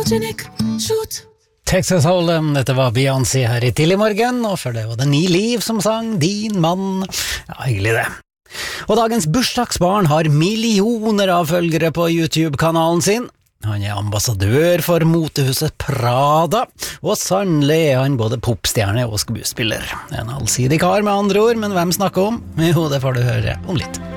photogenic, shoot. Texas Hold'em, dette var Beyoncé her i tidlig morgen, og for det var det Ni Liv som sang Din mann. Ja, hyggelig det. Og dagens bursdagsbarn har millioner av følgere på YouTube-kanalen sin. Han er ambassadør for motehuset Prada, og sannelig er han både popstjerne og skuespiller. En allsidig kar med andre ord, men hvem snakker om? Jo, det får du høre om litt.